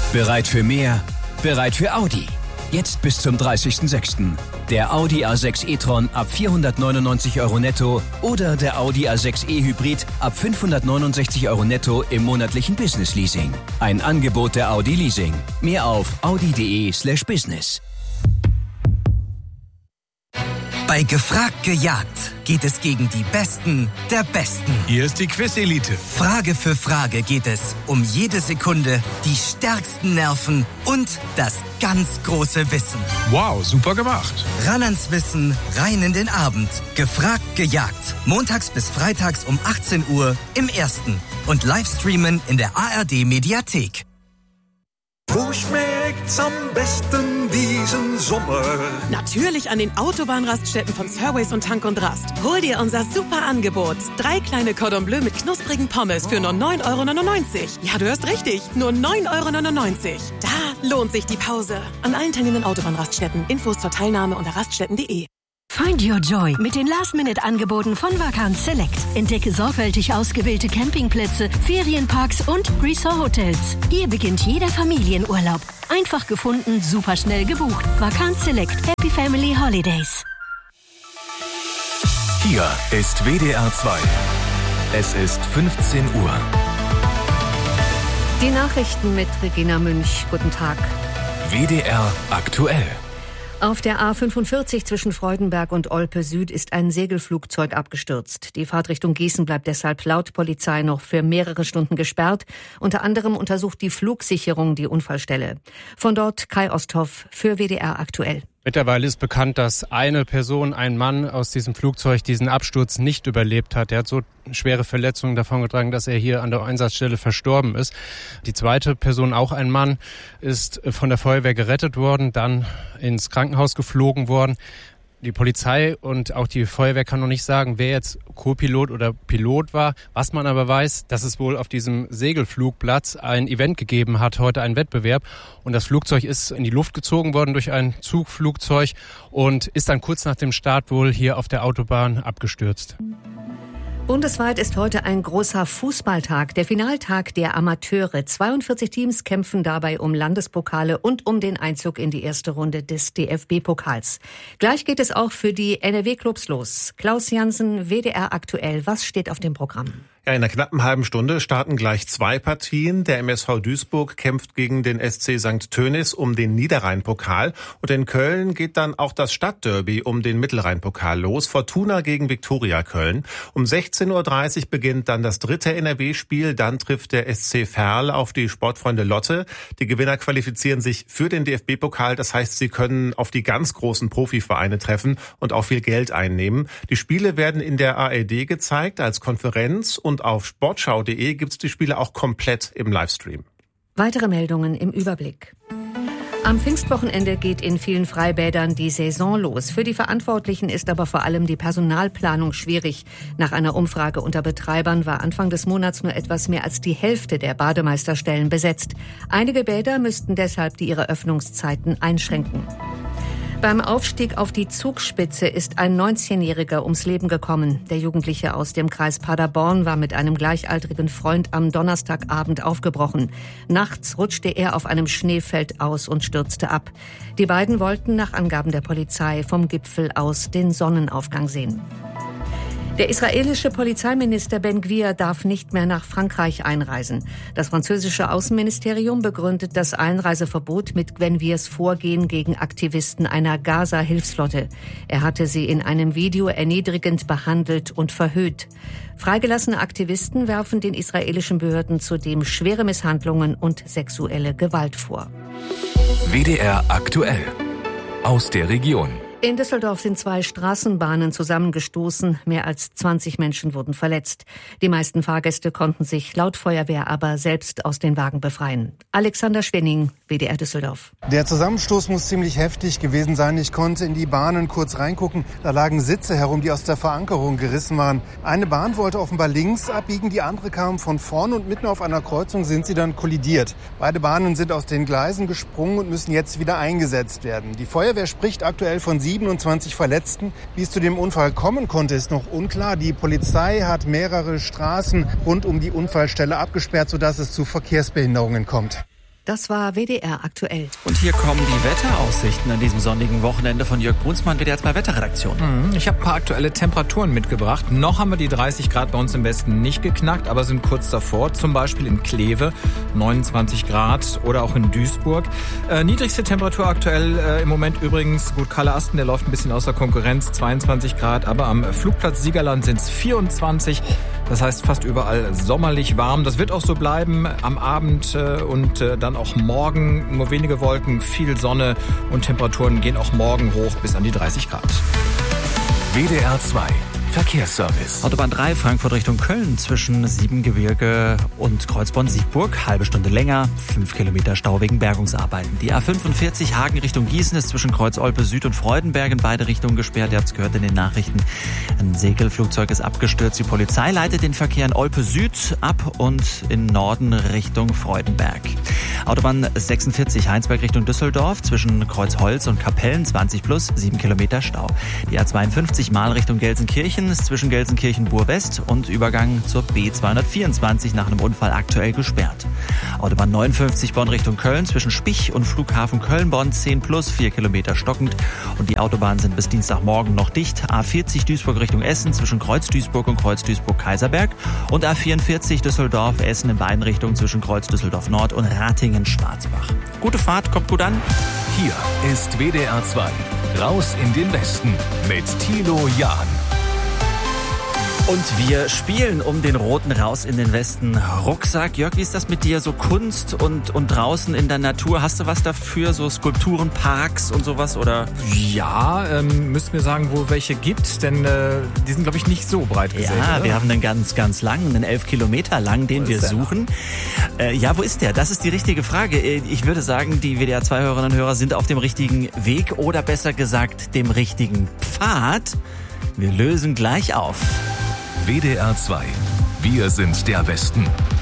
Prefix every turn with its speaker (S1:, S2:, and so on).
S1: Bereit für mehr? Bereit für Audi. Jetzt bis zum 30.06. Der Audi A6 e-tron ab 499 € netto oder der Audi A6 e-Hybrid ab 569 € netto im monatlichen Business-Leasing. Ein Angebot der Audi Leasing. Mehr auf audi.de/business.
S2: Bei Gefragt gejagt geht es gegen die Besten der Besten.
S3: Hier ist die Quiz-Elite.
S2: Frage für Frage geht es um jede Sekunde, die stärksten Nerven und das ganz große Wissen.
S3: Wow, super gemacht.
S2: Ran ans Wissen, rein in den Abend. Gefragt gejagt. Montags bis freitags um 18 Uhr im Ersten. Und Livestreamen in der ARD-Mediathek.
S4: Wo schmeckt's am besten diesen Sommer?
S5: Natürlich an den Autobahnraststätten von Surways und Tank und Rast. Hol dir unser super Angebot. 3 kleine Cordon Bleu mit knusprigen Pommes für nur 9,99 €. Ja, du hörst richtig, nur 9,99 €. Da lohnt sich die Pause. An allen teilnehmenden Autobahnraststätten. Infos zur Teilnahme unter raststätten.de.
S6: Find your joy mit den Last-Minute-Angeboten von Vacanz Select. Entdecke sorgfältig ausgewählte Campingplätze, Ferienparks und Resort-Hotels. Hier beginnt jeder Familienurlaub. Einfach gefunden, super schnell gebucht. Vacanz Select. Happy Family Holidays.
S7: Hier ist WDR 2. Es ist 15 Uhr.
S8: Die Nachrichten mit Regina Münch. Guten Tag.
S7: WDR aktuell.
S8: Auf der A45 zwischen Freudenberg und Olpe Süd ist ein Segelflugzeug abgestürzt. Die Fahrt Richtung Gießen bleibt deshalb laut Polizei noch für mehrere Stunden gesperrt. Unter anderem untersucht die Flugsicherung die Unfallstelle. Von dort Kai Osthoff für WDR aktuell.
S9: Mittlerweile ist bekannt, dass eine Person, ein Mann aus diesem Flugzeug, diesen Absturz nicht überlebt hat. Er hat so schwere Verletzungen davongetragen, dass er hier an der Einsatzstelle verstorben ist. Die zweite Person, auch ein Mann, ist von der Feuerwehr gerettet worden, dann ins Krankenhaus geflogen worden. Die Polizei und auch die Feuerwehr kann noch nicht sagen, wer jetzt Co-Pilot oder Pilot war. Was man aber weiß, dass es wohl auf diesem Segelflugplatz ein Event gegeben hat, heute einen Wettbewerb. Und das Flugzeug ist in die Luft gezogen worden durch ein Zugflugzeug und ist dann kurz nach dem Start wohl hier auf der Autobahn abgestürzt.
S8: Bundesweit ist heute ein großer Fußballtag, der Finaltag der Amateure. 42 Teams kämpfen dabei um Landespokale und um den Einzug in die erste Runde des DFB-Pokals. Gleich geht es auch für die NRW-Clubs los. Klaus Jansen, WDR aktuell. Was steht auf dem Programm?
S10: Ja, in einer knappen halben Stunde starten gleich 2 Partien. Der MSV Duisburg kämpft gegen den SC St. Tönis um den Niederrhein-Pokal. Und in Köln geht dann auch das Stadtderby um den Mittelrhein-Pokal los. Fortuna gegen Viktoria Köln. Um 16:30 Uhr beginnt dann das 3. NRW-Spiel. Dann trifft der SC Verl auf die Sportfreunde Lotte. Die Gewinner qualifizieren sich für den DFB-Pokal. Das heißt, sie können auf die ganz großen Profivereine treffen und auch viel Geld einnehmen. Die Spiele werden in der ARD gezeigt als Konferenz. Und auf sportschau.de gibt's die Spiele auch komplett im Livestream.
S8: Weitere Meldungen im Überblick. Am Pfingstwochenende geht in vielen Freibädern die Saison los. Für die Verantwortlichen ist aber vor allem die Personalplanung schwierig. Nach einer Umfrage unter Betreibern war Anfang des Monats nur etwas mehr als die Hälfte der Bademeisterstellen besetzt. Einige Bäder müssten deshalb ihre Öffnungszeiten einschränken. Beim Aufstieg auf die Zugspitze ist ein 19-Jähriger ums Leben gekommen. Der Jugendliche aus dem Kreis Paderborn war mit einem gleichaltrigen Freund am Donnerstagabend aufgebrochen. Nachts rutschte er auf einem Schneefeld aus und stürzte ab. Die beiden wollten nach Angaben der Polizei vom Gipfel aus den Sonnenaufgang sehen. Der israelische Polizeiminister Ben Gvir darf nicht mehr nach Frankreich einreisen. Das französische Außenministerium begründet das Einreiseverbot mit Ben Gvirs Vorgehen gegen Aktivisten einer Gaza-Hilfsflotte. Er hatte sie in einem Video erniedrigend behandelt und verhöhnt. Freigelassene Aktivisten werfen den israelischen Behörden zudem schwere Misshandlungen und sexuelle Gewalt vor.
S7: WDR aktuell. Aus der Region.
S8: In Düsseldorf sind 2 Straßenbahnen zusammengestoßen. Mehr als 20 Menschen wurden verletzt. Die meisten Fahrgäste konnten sich laut Feuerwehr aber selbst aus den Wagen befreien. Alexander Schwenning, WDR Düsseldorf.
S11: Der Zusammenstoß muss ziemlich heftig gewesen sein. Ich konnte in die Bahnen kurz reingucken. Da lagen Sitze herum, die aus der Verankerung gerissen waren. Eine Bahn wollte offenbar links abbiegen, die andere kam von vorn und mitten auf einer Kreuzung sind sie dann kollidiert. Beide Bahnen sind aus den Gleisen gesprungen und müssen jetzt wieder eingesetzt werden. Die Feuerwehr spricht aktuell von 27 Verletzten. Wie es zu dem Unfall kommen konnte, ist noch unklar. Die Polizei hat mehrere Straßen rund um die Unfallstelle abgesperrt, sodass es zu Verkehrsbehinderungen kommt.
S8: Das war WDR aktuell.
S12: Und hier kommen die Wetteraussichten an diesem sonnigen Wochenende von Jörg Brunsmann, WDR 2 Wetterredaktion.
S13: Ich habe ein paar aktuelle Temperaturen mitgebracht. Noch haben wir die 30 Grad bei uns im Westen nicht geknackt, aber sind kurz davor. Zum Beispiel in Kleve 29 Grad oder auch in Duisburg. Niedrigste Temperatur aktuell im Moment übrigens, gut, Kalle Asten, der läuft ein bisschen außer Konkurrenz, 22 Grad. Aber am Flugplatz Siegerland sind es 24. Das heißt fast überall sommerlich warm. Das wird auch so bleiben am Abend und dann auch morgen. Nur wenige Wolken, viel Sonne und Temperaturen gehen auch morgen hoch bis an die 30 Grad.
S7: WDR 2 Verkehrsservice.
S12: Autobahn 3 Frankfurt Richtung Köln zwischen Siebengebirge und Kreuzborn-Siegburg. Halbe Stunde länger, 5 Kilometer Stau wegen Bergungsarbeiten. Die A45 Hagen Richtung Gießen ist zwischen Kreuz-Olpe Süd und Freudenberg in beide Richtungen gesperrt. Ihr habt es gehört in den Nachrichten. Ein Segelflugzeug ist abgestürzt. Die Polizei leitet den Verkehr in Olpe Süd ab und in Norden Richtung Freudenberg. Autobahn 46 Heinsberg Richtung Düsseldorf zwischen Kreuzholz und Kapellen 20 plus 7 Kilometer Stau. Die A52 Mal Richtung Gelsenkirchen ist zwischen Gelsenkirchen-Bur-West und Übergang zur B224 nach einem Unfall aktuell gesperrt. Autobahn 59 Bonn Richtung Köln zwischen Spich und Flughafen Köln-Bonn 10 plus 4 Kilometer stockend und die Autobahnen sind bis Dienstagmorgen noch dicht. A40 Duisburg Richtung Essen zwischen Kreuz Duisburg und Kreuz Duisburg-Kaiserberg und A44 Düsseldorf-Essen in beiden Richtungen zwischen Kreuz Düsseldorf-Nord und Ratingen-Schwarzbach. Gute Fahrt, kommt gut an.
S7: Hier ist WDR 2. Raus in den Westen mit Thilo Jahn.
S12: Und wir spielen um den roten Raus in den Westen Rucksack. Jörg, wie ist das mit dir? So Kunst und draußen in der Natur. Hast du was dafür? So Skulpturen, Parks und sowas? Oder?
S13: Ja, müsst mir sagen, wo welche gibt, denn die sind, glaube ich, nicht so breit gesät.
S12: Ja,
S13: oder?
S12: Wir haben einen ganz, ganz langen, einen 11 Kilometer lang, den wir suchen. Ja, wo ist der? Das ist die richtige Frage. Ich würde sagen, die WDR 2 Hörerinnen und Hörer sind auf dem richtigen Weg oder besser gesagt, dem richtigen Pfad. Wir lösen gleich auf.
S7: WDR 2. Wir sind der Westen.